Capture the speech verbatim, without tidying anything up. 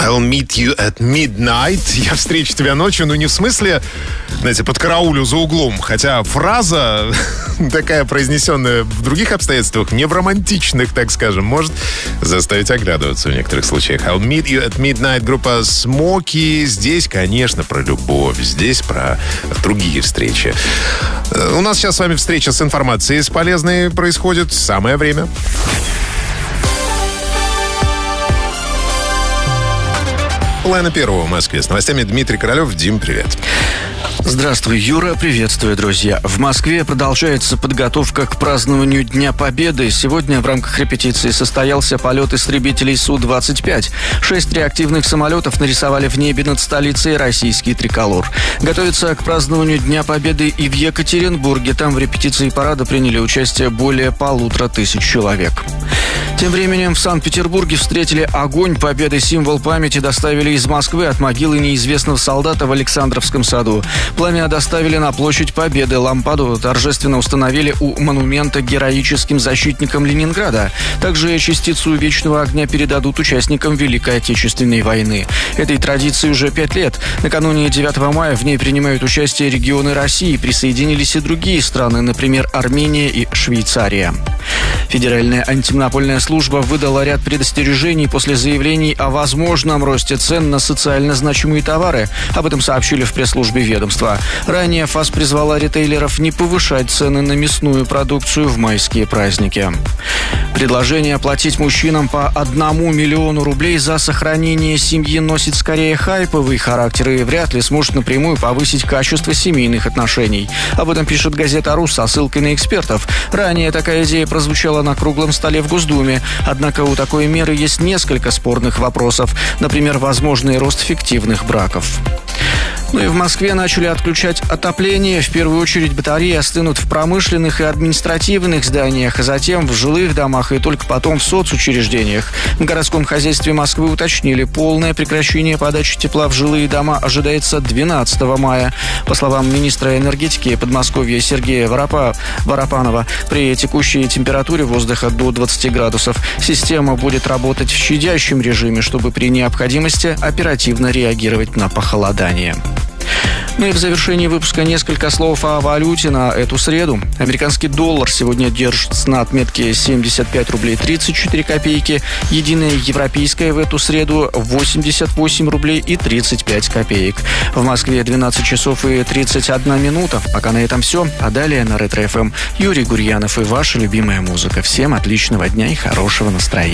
I'll meet you at midnight. Я встречу тебя ночью, но не в смысле, знаете, под караулю за углом. Хотя фраза такая, произнесенная в других обстоятельствах, не в романтичных, так скажем, может заставить оглядываться в некоторых случаях. I'll meet you at midnight. Группа Смоки. Здесь, конечно, про любовь. Здесь про другие встречи. У нас сейчас с вами встреча с информацией с полезной происходит. Самое время. Половина первого в Москве. С новостями Дмитрий Королев. Дим, привет. Здравствуй, Юра. Приветствую, друзья. В Москве продолжается подготовка к празднованию Дня Победы. Сегодня в рамках репетиции состоялся полет истребителей Су двадцать пять. Шесть реактивных самолетов нарисовали в небе над столицей российский триколор. Готовится к празднованию Дня Победы и в Екатеринбурге. Там в репетиции парада приняли участие более полутора тысяч человек. Тем временем в Санкт-Петербурге встретили огонь победы. Символ памяти доставили из Москвы от могилы неизвестного солдата в Александровском саду. Пламя доставили на площадь Победы. Лампаду торжественно установили у монумента героическим защитникам Ленинграда. Также частицу вечного огня передадут участникам Великой Отечественной войны. Этой традиции уже пять лет. Накануне девятого мая в ней принимают участие регионы России. Присоединились и другие страны, например, Армения и Швейцария. Федеральная антимонопольная служба выдала ряд предостережений после заявлений о возможном росте цен на социально значимые товары. Об этом сообщили в пресс-службе ведомства. Ранее ФАС призвала ритейлеров не повышать цены на мясную продукцию в майские праздники. Предложение оплатить мужчинам по одному миллиону рублей за сохранение семьи носит скорее хайповый характер и вряд ли сможет напрямую повысить качество семейных отношений. Об этом пишет газета «Рус» со ссылкой на экспертов. Ранее такая идея прозвучала на круглом столе в Госдуме. Однако у такой меры есть несколько спорных вопросов. Например, возможный рост фиктивных браков. Ну и в Москве начали отключать отопление. В первую очередь батареи остынут в промышленных и административных зданиях, а затем в жилых домах и только потом в соцучреждениях. В городском хозяйстве Москвы уточнили, полное прекращение подачи тепла в жилые дома ожидается двенадцатого мая. По словам министра энергетики Подмосковья Сергея Воропа... Воропанова, при текущей температуре воздуха до двадцати градусов система будет работать в щадящем режиме, чтобы при необходимости оперативно реагировать на похолодание. Ну и в завершении выпуска несколько слов о валюте на эту среду. Американский доллар сегодня держится на отметке семьдесят пять рублей тридцать четыре копейки. Единая европейская в эту среду восемьдесят восемь рублей и тридцать пять копеек. В Москве двенадцать часов и тридцать одна минута. Пока на этом все. А далее на Ретро-эф эм Юрий Гурьянов и ваша любимая музыка. Всем отличного дня и хорошего настроения.